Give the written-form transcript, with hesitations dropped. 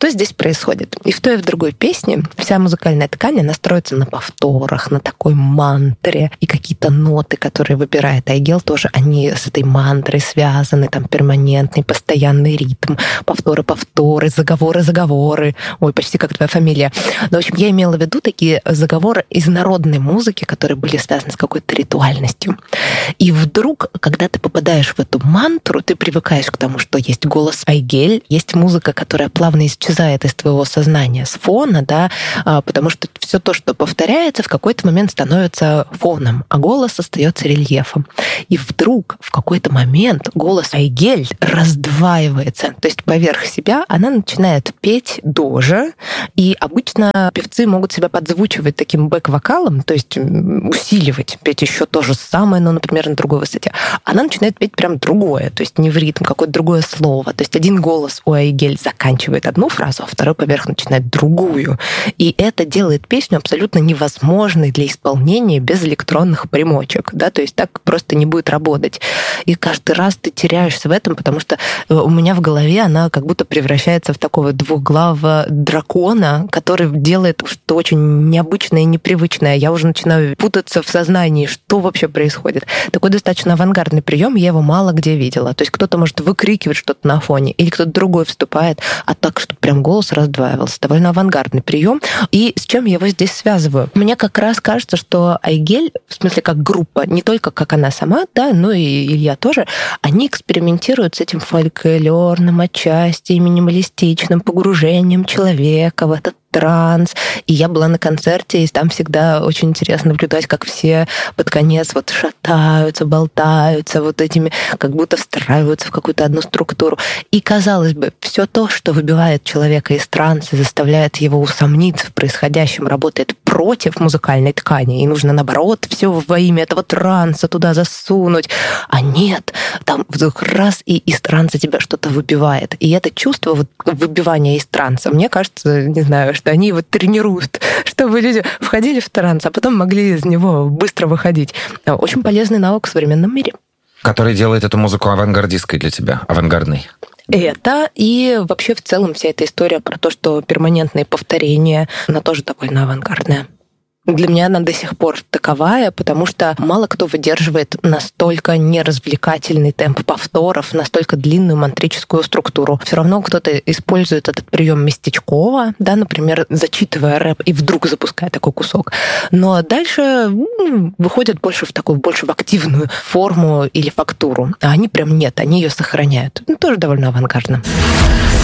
Что здесь происходит? И в той, и в другой песне вся музыкальная ткань, она строится на повторах, на такой мантре. И какие-то ноты, которые выбирает Айгел, тоже они с этой мантрой связаны, там перманентный, постоянный ритм, повторы, заговоры. Ой, почти как твоя фамилия. Но, в общем, я имела в виду такие заговоры из народной музыки, которые были связаны с какой-то ритуальностью. И вдруг, когда ты попадаешь в эту мантру, ты привыкаешь к тому, что есть голос Айгель, есть музыка, которая плавно исчезает из твоего сознания, с фона, да, потому что все то, что повторяется, в какой-то момент становится фоном, а голос остается рельефом. И вдруг в какой-то момент голос Айгель раздваивается. То есть поверх себя она начинает петь дожа, и обычно певцы могут себя подзвучивать таким бэк-вокалом, то есть усиливать, петь еще то же самое, но, например, на другой высоте. Она начинает петь прям другое, то есть не в ритм, какое-то другое слово. То есть один голос у Айгель заканчивает одну фразу, а второй поверх начинает другую. И это делает песню абсолютно невозможной для исполнения без электронных примочек. Да? То есть так просто не будет работать. И каждый раз ты теряешься в этом, потому что у меня в голове она как будто превращается в такого двухглавого дракона, который делает что очень необычное и непривычное. Я уже начинаю путаться в сознании, что вообще происходит. Такой достаточно авангардный прием, я его мало где видела. То есть кто-то может выкрикивать что-то на фоне, или кто-то другой вступает, а так, чтобы прям голос раздваивался. Довольно авангардный прием. И с чем я его здесь связываю? Мне как раз кажется, что Айгель, в смысле как группа, не только как она сама, да, но и Илья тоже, они экспериментируют с этим фольклорным отчасти, минималистичным погружением человека в этот транс. И я была на концерте, и там всегда очень интересно наблюдать, как все под конец вот шатаются, болтаются, вот этими, как будто встраиваются в какую-то одну структуру. И, казалось бы, все то, что выбивает человека из транса, заставляет его усомниться в происходящем, работает против музыкальной ткани, и нужно, наоборот, все во имя этого транса туда засунуть. А нет, там вдруг раз, и из транса тебя что-то выбивает. И это чувство вот выбивания из транса, мне кажется, не знаю, что они вот тренируют, чтобы люди входили в транс, а потом могли из него быстро выходить. Очень полезный навык в современном мире. Который делает эту музыку авангардистской для тебя, авангардной. Это и вообще в целом вся эта история про то, что перманентные повторения, она тоже довольно авангардная. Для меня она до сих пор таковая, потому что мало кто выдерживает настолько неразвлекательный темп повторов, настолько длинную мантрическую структуру. Все равно кто-то использует этот прием местечково, да, например, зачитывая рэп и вдруг запуская такой кусок. Но дальше выходят больше в активную форму или фактуру. А они прям нет, они ее сохраняют. Тоже довольно авангардно.